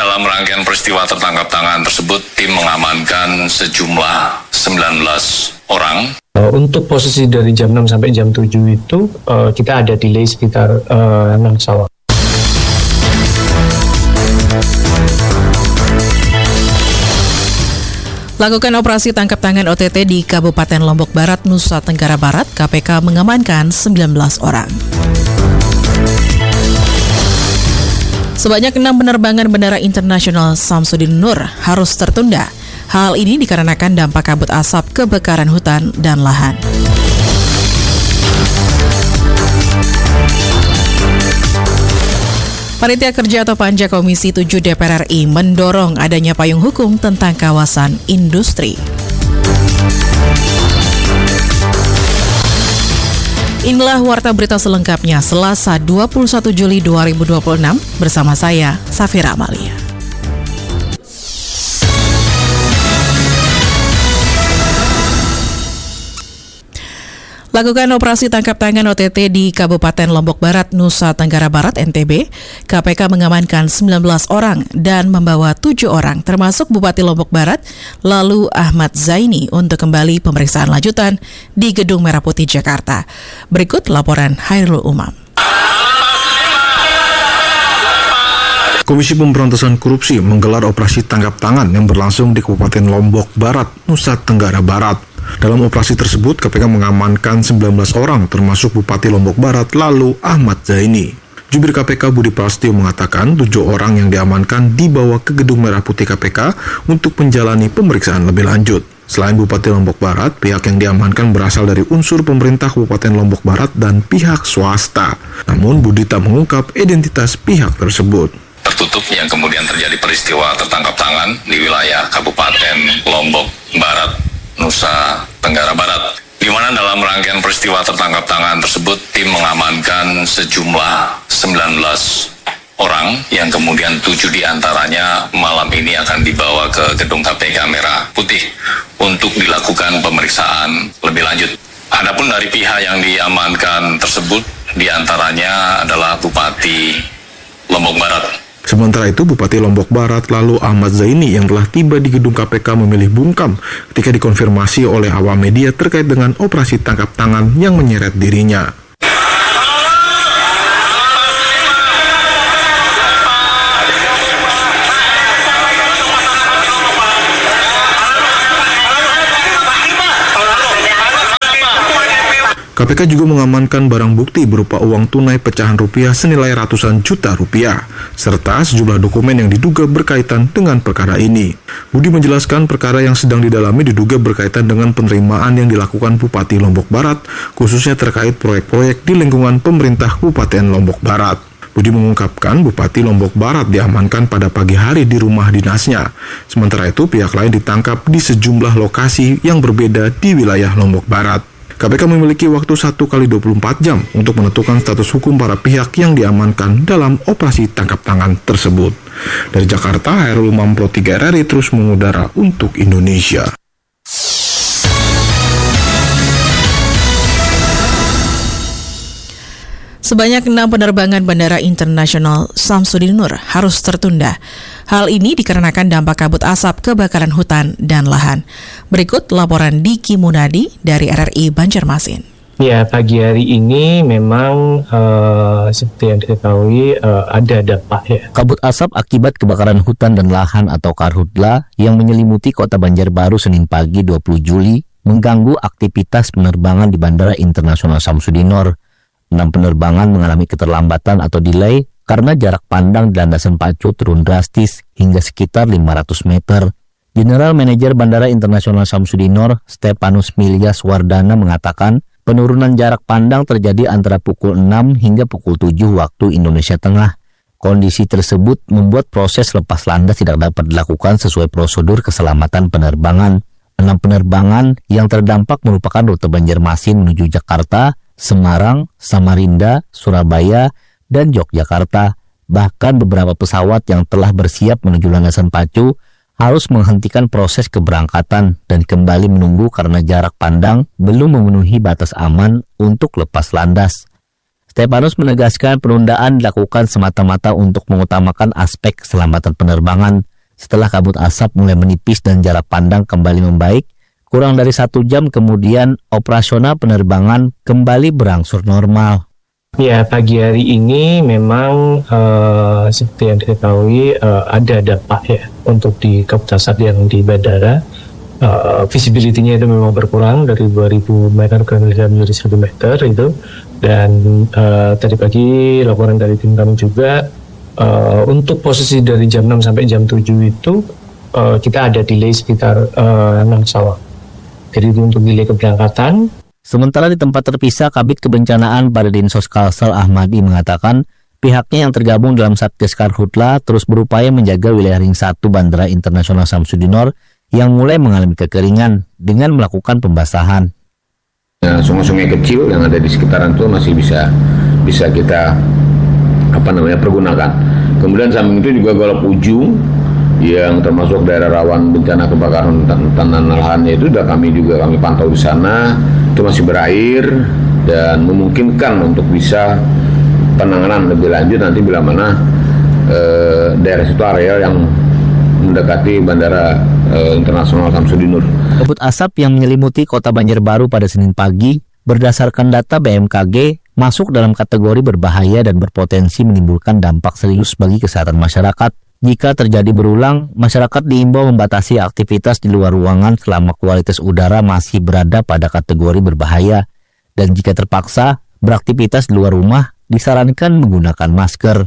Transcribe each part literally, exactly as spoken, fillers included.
dalam rangkaian peristiwa tertangkap tangan tersebut, tim mengamankan sejumlah sembilan belas orang. Untuk posisi dari jam enam sampai jam tujuh itu uh, kita ada delay sekitar uh, enam pesawat. Lakukan operasi tangkap tangan O T T di Kabupaten Lombok Barat, Nusa Tenggara Barat, K P K mengamankan sembilan belas orang. Sebanyak enam penerbangan Bandara Internasional Samsudin Nur harus tertunda. Hal ini dikarenakan dampak kabut asap kebakaran hutan dan lahan. Panitia Kerja atau Panja Komisi tujuh D P R R I mendorong adanya payung hukum tentang kawasan industri. Inilah warta berita selengkapnya Selasa dua puluh satu Juli dua ribu dua puluh enam bersama saya, Safira Amalia. Lakukan operasi tangkap tangan O T T di Kabupaten Lombok Barat, Nusa Tenggara Barat, N T B. K P K mengamankan sembilan belas orang dan membawa tujuh orang, termasuk Bupati Lombok Barat, lalu Ahmad Zaini, untuk kembali pemeriksaan lanjutan di Gedung Merah Putih, Jakarta. Berikut laporan Hairul Umam. Komisi Pemberantasan Korupsi menggelar operasi tangkap tangan yang berlangsung di Kabupaten Lombok Barat, Nusa Tenggara Barat. Dalam operasi tersebut, K P K mengamankan sembilan belas orang, termasuk Bupati Lombok Barat, lalu Ahmad Zaini. Jubir K P K Budi Prasetyo mengatakan tujuh orang yang diamankan dibawa ke Gedung Merah Putih K P K untuk menjalani pemeriksaan lebih lanjut. Selain Bupati Lombok Barat, pihak yang diamankan berasal dari unsur pemerintah Kabupaten Lombok Barat dan pihak swasta. Namun Budi tak mengungkap identitas pihak tersebut. Tertutup yang kemudian terjadi peristiwa tertangkap tangan di wilayah Kabupaten Lombok Barat, Nusa Tenggara Barat, di mana dalam rangkaian peristiwa tertangkap tangan tersebut, tim mengamankan sejumlah sembilan belas orang yang kemudian tujuh diantaranya malam ini akan dibawa ke Gedung K P K Merah Putih untuk dilakukan pemeriksaan lebih lanjut. Adapun dari pihak yang diamankan tersebut, diantaranya adalah Bupati Lombok Barat. Sementara itu, Bupati Lombok Barat lalu Ahmad Zaini yang telah tiba di gedung K P K memilih bungkam ketika dikonfirmasi oleh awak media terkait dengan operasi tangkap tangan yang menyeret dirinya. K P K juga mengamankan barang bukti berupa uang tunai pecahan rupiah senilai ratusan juta rupiah, serta sejumlah dokumen yang diduga berkaitan dengan perkara ini. Budi menjelaskan perkara yang sedang didalami diduga berkaitan dengan penerimaan yang dilakukan Bupati Lombok Barat, khususnya terkait proyek-proyek di lingkungan pemerintah Kabupaten Lombok Barat. Budi mengungkapkan Bupati Lombok Barat diamankan pada pagi hari di rumah dinasnya. Sementara itu, pihak lain ditangkap di sejumlah lokasi yang berbeda di wilayah Lombok Barat. K P K memiliki waktu satu kali dua puluh empat jam untuk menentukan status hukum para pihak yang diamankan dalam operasi tangkap tangan tersebut. Dari Jakarta, Hairul Umam Pro tiga R R I terus mengudara untuk Indonesia. Sebanyak enam penerbangan Bandara Internasional Samsudin Nur harus tertunda. Hal ini dikarenakan dampak kabut asap kebakaran hutan dan lahan. Berikut laporan Diki Munadi dari R R I Banjarmasin. Ya, pagi hari ini memang uh, seperti yang diketahui uh, ada dampak ya. Kabut asap akibat kebakaran hutan dan lahan atau karhutla yang menyelimuti kota Banjarbaru Senin pagi dua puluh Juli mengganggu aktivitas penerbangan di Bandara Internasional Samsudin Nur. Enam penerbangan mengalami keterlambatan atau delay karena jarak pandang di landasan pacu turun drastis hingga sekitar lima ratus meter. General Manager Bandara Internasional Samsudin Nur, Stepanus Milyas Wardana mengatakan penurunan jarak pandang terjadi antara pukul enam hingga pukul tujuh waktu Indonesia Tengah. Kondisi tersebut membuat proses lepas landas tidak dapat dilakukan sesuai prosedur keselamatan penerbangan. Enam penerbangan yang terdampak merupakan rute Banjarmasin menuju Jakarta, Semarang, Samarinda, Surabaya, dan Yogyakarta. Bahkan beberapa pesawat yang telah bersiap menuju landasan pacu harus menghentikan proses keberangkatan dan kembali menunggu karena jarak pandang belum memenuhi batas aman untuk lepas landas. Stepanus menegaskan penundaan dilakukan semata-mata untuk mengutamakan aspek keselamatan penerbangan. Setelah kabut asap mulai menipis dan jarak pandang kembali membaik, kurang dari satu jam kemudian operasional penerbangan kembali berangsur normal. Ya, pagi hari ini memang uh, seperti yang diketahui uh, ada dampak ya untuk di kabut asap yang di bandara. Uh, visibility-nya itu memang berkurang dari dua ribu meter ke menjadi satu meter itu. Dan uh, tadi pagi laporan dari tim kami juga uh, untuk posisi dari jam enam sampai jam tujuh itu uh, kita ada delay sekitar uh, enam pesawat. Jadi itu untuk delay keberangkatan. Sementara di tempat terpisah, Kabid Kebencanaan pada Dinsos Kalsel Ahmadi mengatakan pihaknya yang tergabung dalam Satgas Karhutla terus berupaya menjaga wilayah Ring satu Bandara Internasional Samsudinor yang mulai mengalami kekeringan dengan melakukan pembasahan. Nah, sungai-sungai kecil yang ada di sekitaran itu masih bisa bisa kita apa namanya pergunakan. Kemudian samping itu juga Golok Ujung yang termasuk daerah rawan bencana kebakaran tanah lahannya itu sudah kami juga kami pantau di sana, itu masih berair dan memungkinkan untuk bisa penanganan lebih lanjut nanti bila mana eh, daerah situ area yang mendekati Bandara eh, Internasional Samsudinur. Kabut asap yang menyelimuti kota Banjarbaru pada Senin pagi berdasarkan data B M K G masuk dalam kategori berbahaya dan berpotensi menimbulkan dampak serius bagi kesehatan masyarakat. Jika terjadi berulang, masyarakat diimbau membatasi aktivitas di luar ruangan selama kualitas udara masih berada pada kategori berbahaya. Dan jika terpaksa beraktivitas di luar rumah, disarankan menggunakan masker.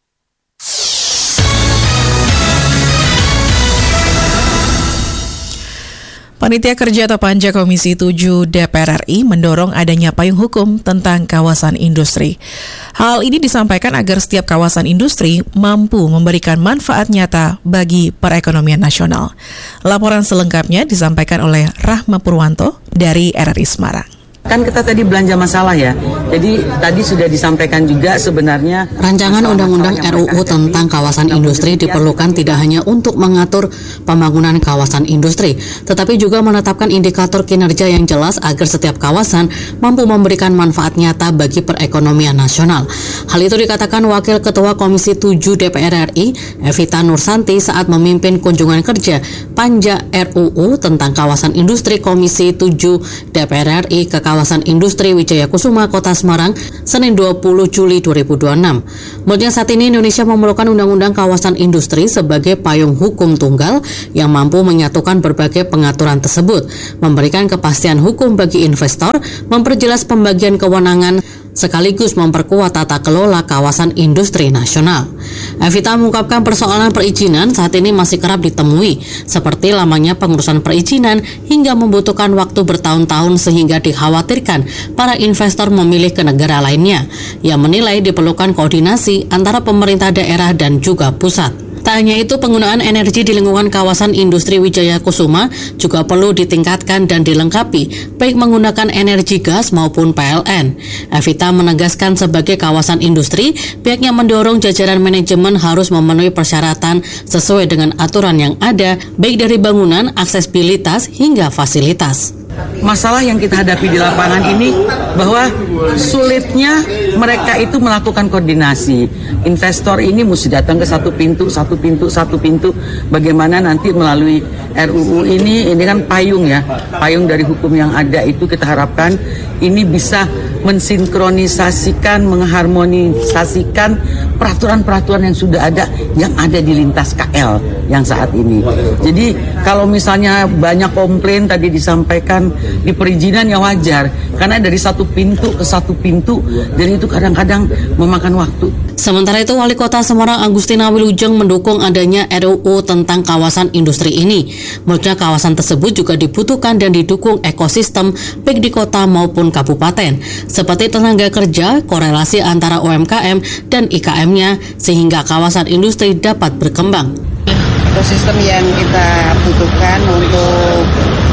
Panitia Kerja atau Panja Komisi tujuh D P R R I mendorong adanya payung hukum tentang kawasan industri. Hal ini disampaikan agar setiap kawasan industri mampu memberikan manfaat nyata bagi perekonomian nasional. Laporan selengkapnya disampaikan oleh Rahma Purwanto dari R R I Semarang. Kan kita tadi belanja masalah ya, jadi tadi sudah disampaikan juga sebenarnya rancangan undang-undang R U U tentang kawasan industri diperlukan tidak hanya untuk mengatur pembangunan kawasan industri, tetapi juga menetapkan indikator kinerja yang jelas agar setiap kawasan mampu memberikan manfaat nyata bagi perekonomian nasional. Hal itu dikatakan Wakil Ketua Komisi tujuh D P R R I, Evita Nursanti saat memimpin kunjungan kerja Panja R U U tentang kawasan industri Komisi tujuh D P R R I ke kawasan industri Wijaya Kusuma, Kota Semarang, Senin dua puluh Juli dua ribu dua puluh enam. Menurutnya saat ini Indonesia memerlukan undang-undang kawasan industri sebagai payung hukum tunggal yang mampu menyatukan berbagai pengaturan tersebut, memberikan kepastian hukum bagi investor, memperjelas pembagian kewenangan, sekaligus memperkuat tata kelola kawasan industri nasional. Evita mengungkapkan persoalan perizinan saat ini masih kerap ditemui, seperti lamanya pengurusan perizinan hingga membutuhkan waktu bertahun-tahun sehingga dikhawatirkan para investor memilih ke negara lainnya. Ia menilai diperlukan koordinasi antara pemerintah daerah dan juga pusat. Tak hanya itu, penggunaan energi di lingkungan kawasan industri Wijaya Kusuma juga perlu ditingkatkan dan dilengkapi, baik menggunakan energi gas maupun P L N. Evita menegaskan sebagai kawasan industri, pihaknya mendorong jajaran manajemen harus memenuhi persyaratan sesuai dengan aturan yang ada, baik dari bangunan, aksesibilitas, hingga fasilitas. Masalah yang kita hadapi di lapangan ini bahwa sulitnya mereka itu melakukan koordinasi. Investor ini mesti datang ke satu pintu, satu pintu, satu pintu. Bagaimana nanti melalui R U U ini, ini kan payung ya, payung dari hukum yang ada itu kita harapkan ini bisa mensinkronisasikan, mengharmonisasikan peraturan-peraturan yang sudah ada, yang ada di lintas K L yang saat ini. Jadi kalau misalnya banyak komplain tadi disampaikan di perizinan ya wajar, karena dari satu pintu ke satu pintu, dan itu kadang-kadang memakan waktu. Sementara itu, Wali Kota Semarang Agustina Wilujeng mendukung adanya R U U tentang kawasan industri ini. Menurutnya kawasan tersebut juga dibutuhkan dan didukung ekosistem baik di kota maupun kabupaten, seperti tenaga kerja, korelasi antara U M K M dan I K M-nya, sehingga kawasan industri dapat berkembang. Ekosistem yang kita butuhkan untuk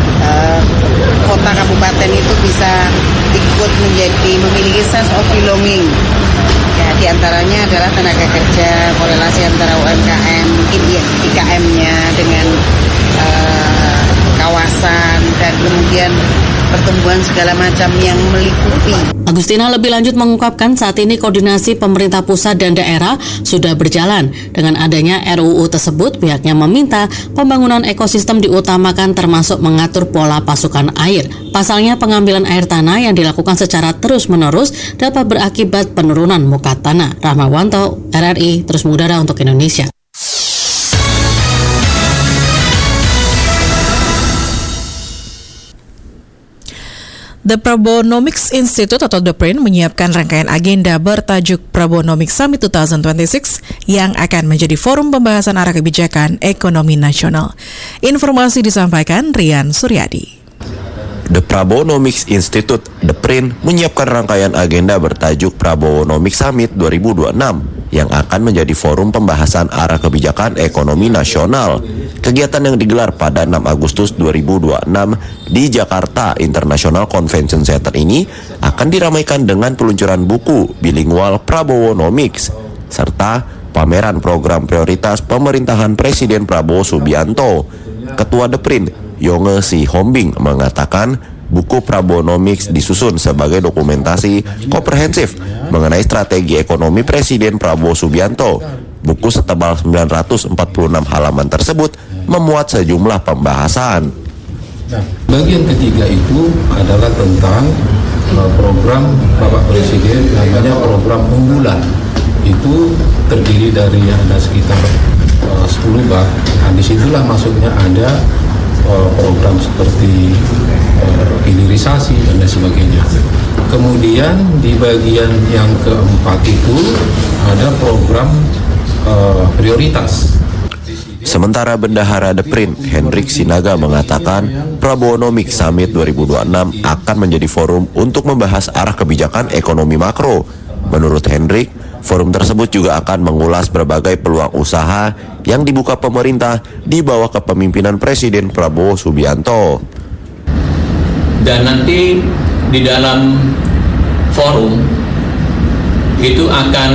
uh, kota kabupaten itu bisa ikut menjadi memiliki sense of belonging. Ya, di antaranya adalah tenaga kerja, korelasi antara U M K M, mungkin I K M-nya dengan uh, kawasan, dan kemudian pertumbuhan segala macam yang meliputi. Agustina lebih lanjut mengungkapkan saat ini koordinasi pemerintah pusat dan daerah sudah berjalan. Dengan adanya R U U tersebut, pihaknya meminta pembangunan ekosistem diutamakan termasuk mengatur pola pasukan air. Pasalnya pengambilan air tanah yang dilakukan secara terus-menerus dapat berakibat penurunan muka tanah. Rahmawanto, R R I, terus mengudara untuk Indonesia. The Prabonomics Institute atau The Print menyiapkan rangkaian agenda bertajuk Prabonomics Summit dua ribu dua puluh enam yang akan menjadi forum pembahasan arah kebijakan ekonomi nasional. Informasi disampaikan Rian Suryadi. The Prabonomics Institute, The Print, menyiapkan rangkaian agenda bertajuk Prabonomics Summit dua ribu dua puluh enam yang akan menjadi forum pembahasan arah kebijakan ekonomi nasional. Kegiatan yang digelar pada enam Agustus dua ribu dua puluh enam di Jakarta International Convention Center ini akan diramaikan dengan peluncuran buku bilingual Prabowonomics serta pameran program prioritas pemerintahan Presiden Prabowo Subianto. Ketua The Print, Yonge Si Hombing, mengatakan buku Prabowonomics disusun sebagai dokumentasi komprehensif mengenai strategi ekonomi Presiden Prabowo Subianto. Buku setebal sembilan ratus empat puluh enam halaman tersebut memuat sejumlah pembahasan. Nah, bagian ketiga itu adalah tentang uh, program Bapak Presiden, namanya program unggulan. Itu terdiri dari ada sekitar uh, sepuluh bab. Nah, disitulah masuknya ada uh, program seperti uh, hilirisasi dan lain sebagainya. Kemudian di bagian yang keempat itu ada program uh, prioritas. Sementara Bendahara The Print, Hendrik Sinaga, mengatakan Prabowonomics Summit dua ribu dua puluh enam akan menjadi forum untuk membahas arah kebijakan ekonomi makro. Menurut Hendrik, forum tersebut juga akan mengulas berbagai peluang usaha yang dibuka pemerintah di bawah kepemimpinan Presiden Prabowo Subianto. Dan nanti di dalam forum itu akan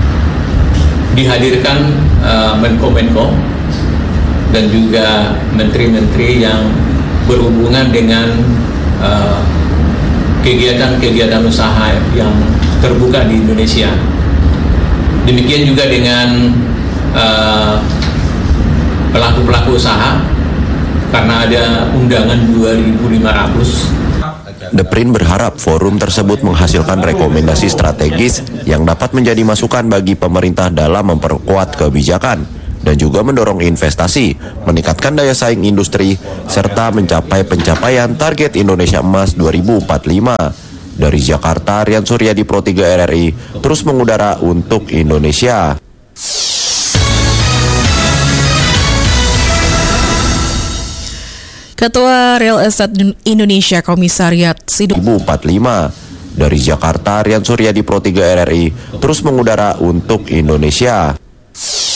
dihadirkan uh, Menko-Menko dan juga menteri-menteri yang berhubungan dengan uh, kegiatan-kegiatan usaha yang terbuka di Indonesia. Demikian juga dengan uh, pelaku-pelaku usaha, karena ada undangan dua ribu lima ratus. The Print berharap forum tersebut menghasilkan rekomendasi strategis yang dapat menjadi masukan bagi pemerintah dalam memperkuat kebijakan dan juga mendorong investasi, meningkatkan daya saing industri, serta mencapai pencapaian target Indonesia Emas dua ribu empat puluh lima. Dari Jakarta, Rian Suryadi, Pro tiga R R I, terus mengudara untuk Indonesia. Ketua Real Estate Indonesia Komisariat Sido dua ribu empat puluh lima. Dari Jakarta, Rian Suryadi, Pro tiga R R I, terus mengudara untuk Indonesia.